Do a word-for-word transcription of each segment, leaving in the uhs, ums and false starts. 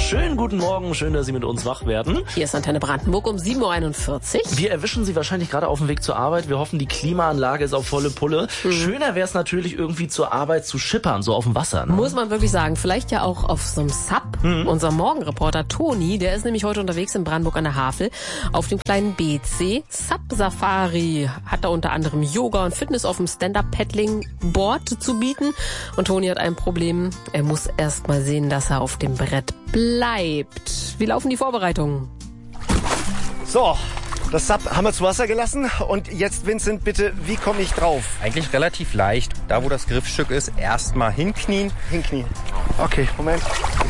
Schönen guten Morgen, schön, dass Sie mit uns wach werden. Hier ist Antenne Brandenburg um sieben Uhr einundvierzig. Wir erwischen Sie wahrscheinlich gerade auf dem Weg zur Arbeit. Wir hoffen, die Klimaanlage ist auf volle Pulle. Mhm. Schöner wäre es natürlich irgendwie zur Arbeit zu schippern, so auf dem Wasser. Ne? Muss man wirklich sagen. Vielleicht ja auch auf so einem Sub. Mhm. Unser Morgenreporter Toni, der ist nämlich heute unterwegs in Brandenburg an der Havel auf dem kleinen B C. Sub Safari hat da unter anderem Yoga und Fitness auf dem Stand-Up-Paddling-Board zu bieten. Und Toni hat ein Problem. Er muss erst mal sehen, dass er auf dem Brett bleibt. Wie laufen die Vorbereitungen? So, das Sub haben wir zu Wasser gelassen. Und jetzt, Vincent, bitte, wie komme ich drauf? Eigentlich relativ leicht. Da, wo das Griffstück ist, erstmal hinknien. Hinknien. Okay, Moment.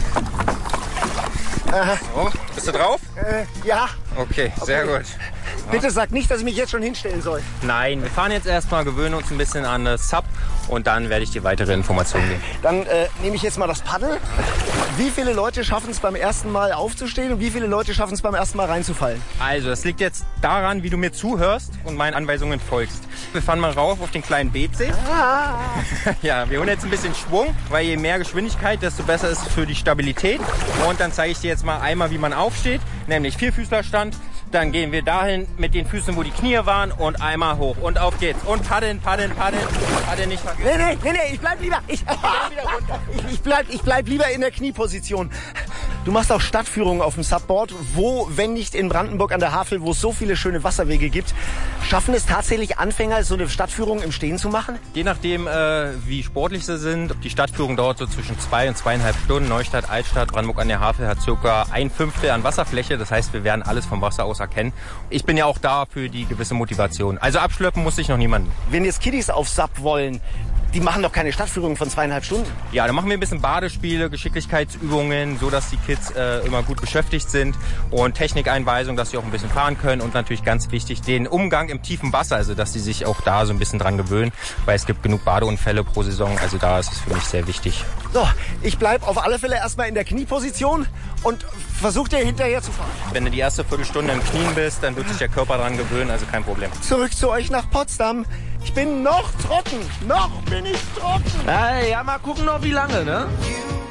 Aha. So, bist du drauf? Äh, ja. Okay, sehr Okay. gut. Bitte sag nicht, dass ich mich jetzt schon hinstellen soll. Nein, wir fahren jetzt erstmal, gewöhnen uns ein bisschen an das Sub und dann werde ich dir weitere Informationen geben. Dann äh, nehme ich jetzt mal das Paddel. Wie viele Leute schaffen es beim ersten Mal aufzustehen und wie viele Leute schaffen es beim ersten Mal reinzufallen? Also, das liegt jetzt daran, wie du mir zuhörst und meinen Anweisungen folgst. Wir fahren mal rauf auf den kleinen B C. Ah. Ja, wir holen jetzt ein bisschen Schwung, weil je mehr Geschwindigkeit, desto besser ist es für die Stabilität. Und dann zeige ich dir jetzt mal einmal, wie man aufsteht, nämlich Vierfüßlerstand. Dann gehen wir dahin mit den Füßen, wo die Knie waren und einmal hoch. Und auf geht's. Und paddeln, paddeln, paddeln. Paddeln nicht vergessen. Nee, nee, nee, nee, ich bleib lieber. Ich, ich, ich, bleib, ich bleib lieber in der Knieposition. Du machst auch Stadtführungen auf dem Subboard. Wo, wenn nicht in Brandenburg an der Havel, wo es so viele schöne Wasserwege gibt, schaffen es tatsächlich Anfänger, so eine Stadtführung im Stehen zu machen? Je nachdem, äh, wie sportlich sie sind. Die Stadtführung dauert so zwischen zwei und zweieinhalb Stunden. Neustadt, Altstadt, Brandenburg an der Havel hat circa ein Fünftel an Wasserfläche. Das heißt, wir werden alles vom Wasser aus erkennen. Ich bin ja auch da für die gewisse Motivation. Also abschleppen muss ich noch niemanden. Wenn jetzt Kiddies auf Sub wollen, die machen doch keine Stadtführung von zweieinhalb Stunden. Ja, da machen wir ein bisschen Badespiele, Geschicklichkeitsübungen, so dass die Kids äh, immer gut beschäftigt sind und Technikeinweisung, dass sie auch ein bisschen fahren können und natürlich ganz wichtig den Umgang im tiefen Wasser, also dass sie sich auch da so ein bisschen dran gewöhnen, weil es gibt genug Badeunfälle pro Saison, also da ist es für mich sehr wichtig. So, ich bleib auf alle Fälle erstmal in der Knieposition und versuch dir hinterher zu fahren. Wenn du die erste Viertelstunde im Knien bist, dann wird sich der Körper dran gewöhnen, also kein Problem. Zurück zu euch nach Potsdam. Ich bin noch trocken. Noch bin ich trocken. Ja, ja, mal gucken noch wie lange, ne?